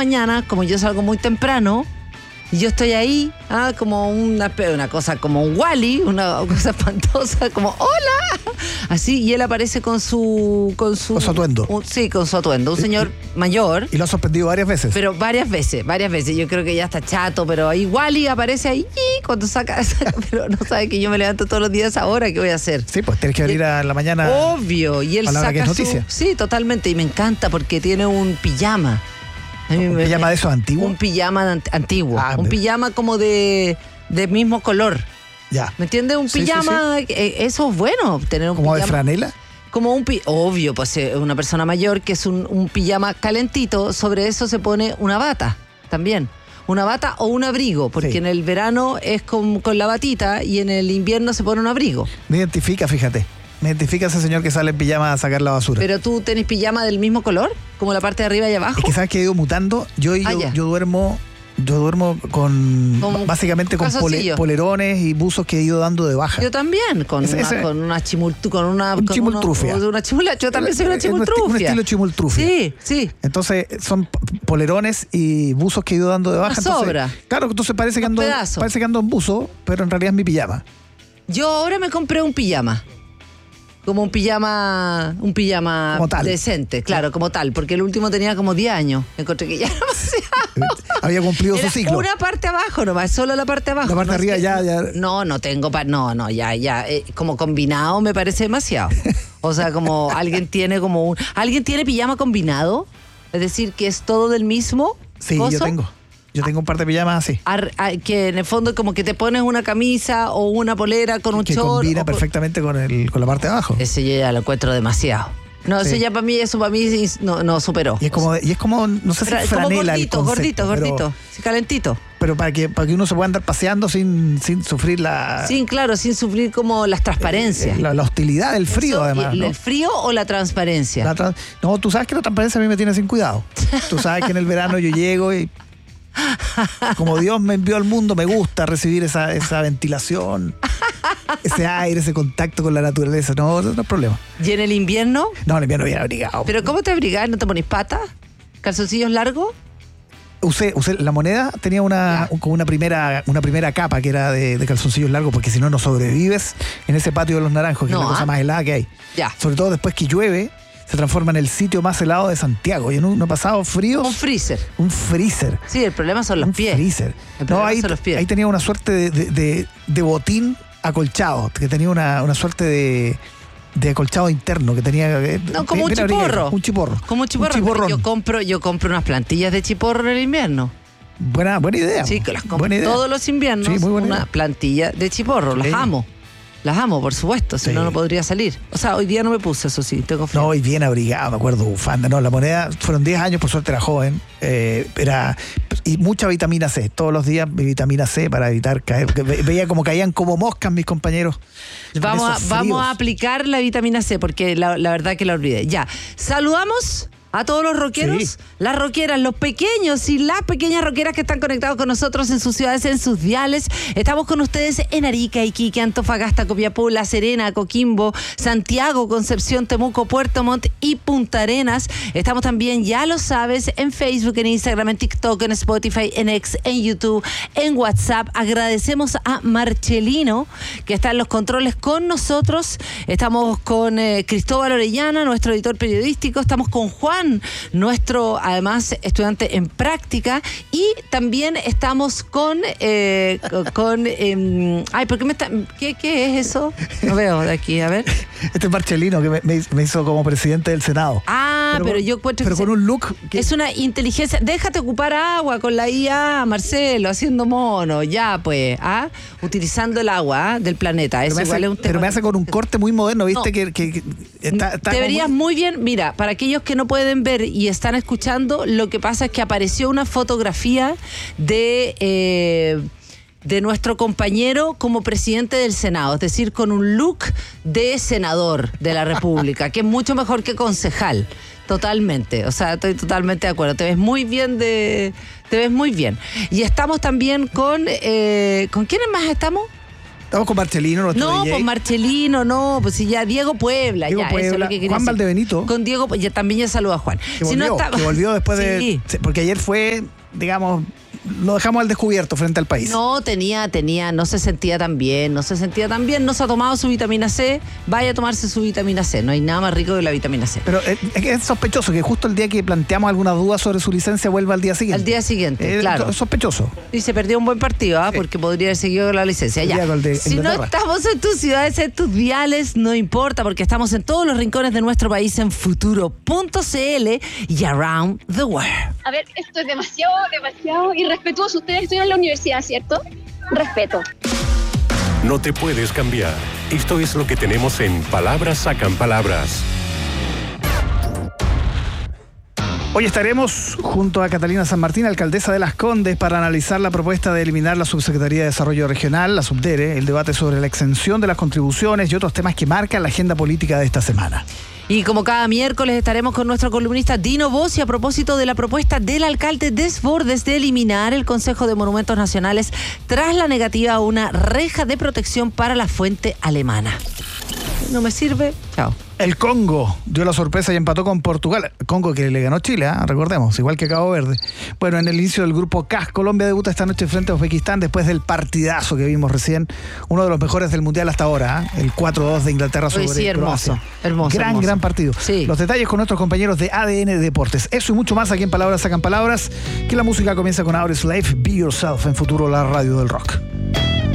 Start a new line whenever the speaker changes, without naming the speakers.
mañanas, como yo salgo muy temprano, y yo estoy ahí, como una cosa, como un Wally, una cosa espantosa, como ¡hola! Así, y él aparece con su
atuendo.
Sí, con su atuendo, un señor mayor.
¿Y lo ha sorprendido varias veces?
Pero varias veces. Yo creo que ya está chato, pero ahí Wally aparece ahí y cuando saca, pero no sabe que yo me levanto todos los días ahora, ¿qué voy a hacer?
Sí, pues tienes que venir a la mañana.
Obvio, y él
a la hora
saca
que es noticia.
Sí, totalmente, y me encanta porque tiene un pijama.
¿Un pijama de esos antiguos?
Un pijama antiguo. Un pijama como de mismo color.
Ya.
¿Me entiendes? Un pijama, sí. Eso es bueno, tener un
¿Como
pijama.
de franela?
Como obvio, pues una persona mayor que es un pijama calentito, sobre eso se pone una bata también. Una bata o un abrigo, porque en el verano es con la batita y en el invierno se pone un abrigo.
Me identifica, fíjate. Me identifica ese señor que sale en pijama a sacar la basura.
¿Pero tú tenés pijama del mismo color? ¿Como la parte de arriba y abajo?
Es que sabes que he ido mutando. Yo duermo con básicamente con polerones y buzos que he ido dando de baja.
Yo también, con una chimultrufia. Yo también soy una chimultrufia.
Un estilo chimultrufia.
Sí.
Entonces son polerones y buzos que he ido dando de baja.
Sobra.
Claro, entonces parece que ando en buzo, pero en realidad es mi pijama.
Yo ahora me compré un pijama. Como un pijama
como tal.
Decente, claro, como tal, porque el último tenía como 10 años. Encontré que ya no
había cumplido su ciclo.
Una parte abajo nomás, solo la parte abajo.
La parte de arriba ya.
No tengo, ya. Como combinado me parece demasiado. O sea, como alguien tiene pijama combinado, es decir, que es todo del mismo.
Sí,
coso.
Yo tengo un par de pijamas así.
Que en el fondo como que te pones una camisa o una polera con un short.
Que combina perfectamente con la parte de abajo.
Ese yo ya lo encuentro demasiado. No, eso ya para mí no superó.
Y es como no sé si es franela el concepto.
Gordito, sí, calentito.
Pero para que uno se pueda andar paseando sin sufrir
sin sufrir como las transparencias.
La hostilidad del frío, además.
¿El frío o la transparencia?
No, tú sabes que la transparencia a mí me tiene sin cuidado. Tú sabes que en el verano yo llego y como Dios me envió al mundo, me gusta recibir esa ventilación, ese aire, ese contacto con la naturaleza. No es problema.
¿Y en el invierno?
No, en el invierno bien abrigado.
¿Pero cómo te abrigás? ¿No te pones pata? ¿Calzoncillos largos?
Usé la moneda, tenía como una primera capa que era de calzoncillos largos, porque si no sobrevives en ese patio de los Naranjos, que es la cosa más helada que hay.
Ya.
Sobre todo después que llueve, se transforma en el sitio más helado de Santiago. Y no he pasado frío.
Un freezer.
Un freezer.
Sí, el problema son los pies.
Un freezer. Ahí tenía una suerte de botín acolchado, que tenía una suerte de acolchado interno, que tenía...
como un chiporro.
Un chiporro.
Como un chiporro. Yo compro unas plantillas de chiporro en el invierno.
Buena idea.
Sí, que las compro todos los inviernos. Sí, muy buena idea. Plantilla de chiporro. Las amo. Las amo, por supuesto, si no podría salir. O sea, hoy día no me puse, eso sí, tengo frío.
No, hoy bien abrigado, me acuerdo, bufanda. No, la moneda, fueron 10 años, por suerte era joven. Y mucha vitamina C. Todos los días mi vitamina C para evitar caer. Porque veía como caían como moscas mis compañeros.
Vamos a aplicar la vitamina C, porque la verdad que la olvidé. Ya, saludamos a todos los rockeros, las rockeras, los pequeños y las pequeñas rockeras que están conectados con nosotros en sus ciudades, en sus diales. Estamos con ustedes en Arica, Iquique, Antofagasta, Copiapó, La Serena, Coquimbo, Santiago, Concepción, Temuco, Puerto Montt y Punta Arenas. Estamos también, ya lo sabes, en Facebook, en Instagram, en TikTok, en Spotify, en X, en YouTube, en WhatsApp. Agradecemos a Marcelino, que está en los controles con nosotros. Estamos con Cristóbal Orellana, nuestro editor periodístico. Estamos con Juan, nuestro, además, estudiante en práctica, y también estamos con ¿por qué qué es eso? No veo de aquí, a ver.
Este es Marcelino, que me hizo como presidente del Senado.
Pero yo encuentro
pero con un look
que es una inteligencia. Déjate ocupar agua con la IA, Marcelo, haciendo mono, ya pues, utilizando el agua del planeta. Eso igual es un tema.
Pero me hace con un corte muy moderno, ¿viste? No. Que está
te verías muy bien. Mira, para aquellos que no pueden ver y están escuchando, lo que pasa es que apareció una fotografía de nuestro compañero como presidente del Senado, es decir, con un look de senador de la República, que es mucho mejor que concejal, totalmente. O sea, estoy totalmente de acuerdo. Te ves muy bien. Y estamos también con... ¿Con quiénes más estamos?
Estamos con Marcelino, nuestro
No,
DJ.
pues Marcelino, no, pues si ya Diego Puebla,
Diego
ya,
Puebla,
eso es lo que quería
Juan
decir.
Valdebenito.
Con Diego, también ya saludo a Juan.
Que volvió después de... Porque ayer fue, digamos, lo dejamos al descubierto frente al país.
No, no se sentía tan bien, no se ha tomado su vitamina C, vaya a tomarse su vitamina C, no hay nada más rico que la vitamina C.
Pero es sospechoso que justo el día que planteamos alguna duda sobre su licencia vuelva al día siguiente.
Al día siguiente, claro.
Es sospechoso.
Y se perdió un buen partido, sí. Porque podría haber seguido la licencia. Ya. Si no estamos en tus ciudades, en tus viales, no importa, porque estamos en todos los rincones de nuestro país en futuro.cl y around the world.
A ver, esto es demasiado irrespetuoso. Ustedes estudian en la universidad, ¿cierto? Respeto.
No te puedes cambiar. Esto es lo que tenemos en Palabras Sacan Palabras.
Hoy estaremos junto a Catalina San Martín, alcaldesa de Las Condes, para analizar la propuesta de eliminar la Subsecretaría de Desarrollo Regional, la Subdere, el debate sobre la exención de las contribuciones y otros temas que marcan la agenda política de esta semana.
Y como cada miércoles estaremos con nuestro columnista Dino Bossi a propósito de la propuesta del alcalde Desbordes de eliminar el Consejo de Monumentos Nacionales tras la negativa a una reja de protección para la fuente alemana. No me sirve, chao.
El Congo dio la sorpresa y empató con Portugal. Congo que le ganó Chile, recordemos, igual que Cabo Verde. Bueno, en el inicio del grupo CAS, Colombia debuta esta noche frente a Uzbekistán después del partidazo que vimos recién. Uno de los mejores del Mundial hasta ahora, el 4-2 de Inglaterra sobre Croacia.
Hermoso.
Gran partido.
Sí.
Los detalles con nuestros compañeros de ADN Deportes. Eso y mucho más aquí en Palabras Sacan Palabras, que la música comienza con Audioslave, Be Yourself, en Futuro, la radio del rock.